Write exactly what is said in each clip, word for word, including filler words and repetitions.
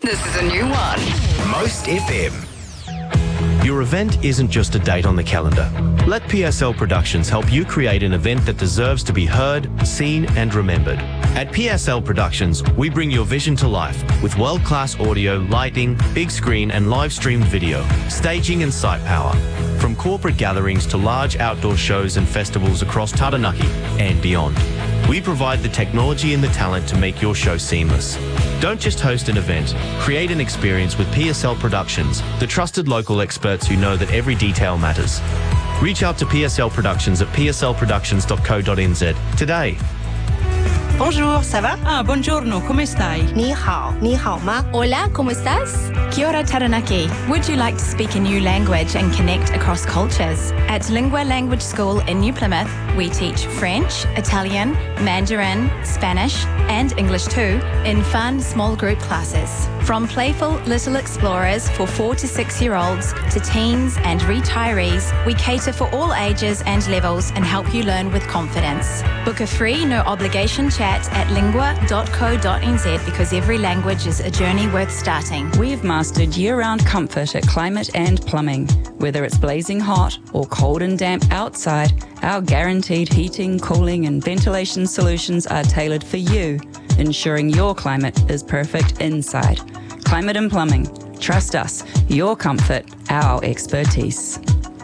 This is a new one. Most F M. Your event isn't just a date on the calendar. Let P S L Productions help you create an event that deserves to be heard, seen and remembered. At P S L Productions, we bring your vision to life with world-class audio, lighting, big screen and live-streamed video, staging and site power. From corporate gatherings to large outdoor shows and festivals across Taranaki and beyond. We provide the technology and the talent to make your show seamless. Don't just host an event, create an experience with P S L Productions, the trusted local experts who know that every detail matters. Reach out to P S L Productions at p s l productions dot co dot n z today. Bonjour, ça va? Ah, buongiorno, come stai? Ni hao, ni hao ma? Hola, ¿cómo estás? Kia ora Taranaki. Would you like to speak a new language and connect across cultures? At Lingua Language School in New Plymouth, we teach French, Italian, Mandarin, Spanish, and English too, in fun small group classes. From playful little explorers for four to six-year-olds to teens and retirees, we cater for all ages and levels and help you learn with confidence. Book a free, no obligation chat at lingua dot co dot n z because every language is a journey worth starting. We've mastered year-round comfort at Climate and Plumbing. Whether it's blazing hot or cold and damp outside, our guaranteed heating, cooling and ventilation solutions are tailored for you, ensuring your climate is perfect inside. Climate and Plumbing. Trust us. Your comfort, our expertise.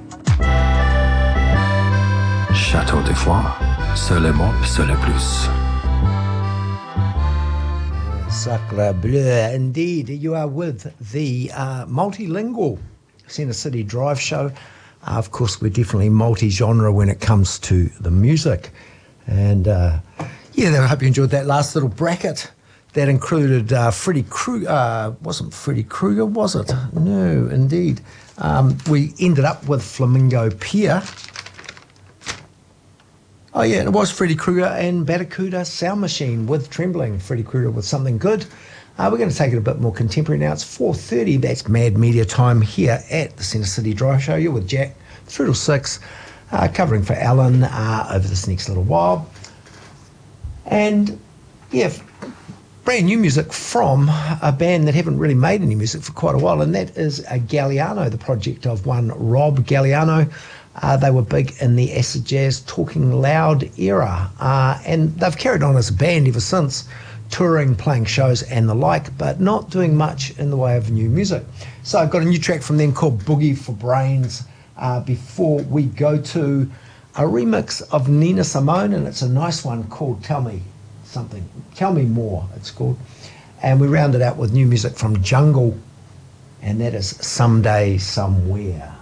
Château de Foix. Seul mot, seul plus. Sacre bleu, indeed. You are with the uh, multilingual Centre City Drive show. Uh, of course, we're definitely multi-genre when it comes to the music. And uh, yeah, I hope you enjoyed that last little bracket. That included uh, Freddy Krueger. Uh, wasn't Freddy Krueger, was it? No, indeed. Um, we ended up with Flamingo Pier. Oh yeah, it was Freddy Krueger and Barracuda Sound Machine with Trembling. Freddy Krueger with Something Good. Uh, we're going to take it a bit more contemporary now. It's four thirty. That's Mad Media time here at the Centre City Drive Show. You're with Jack, three till six, uh, covering for Alan uh, over this next little while. And yeah, brand new music from a band that haven't really made any music for quite a while, and that is uh, Galliano, the project of one Rob Galliano. Uh, they were big in the acid jazz Talking Loud era, uh, and they've carried on as a band ever since, touring, playing shows and the like, but not doing much in the way of new music. So I've got a new track from them called Boogie for Brains uh, before we go to a remix of Nina Simone, and it's a nice one called Tell Me Something, Tell Me More it's called, and we round it out with new music from Jungle, and that is Someday Somewhere.